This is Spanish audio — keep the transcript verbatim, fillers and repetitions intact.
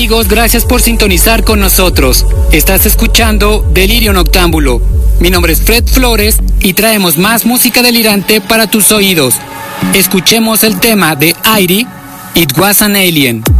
amigos, gracias por sintonizar con nosotros. Estás escuchando Delirio Noctámbulo. Mi nombre es Fred Flores y traemos más música delirante para tus oídos. Escuchemos el tema de Airy, It Was an Alien.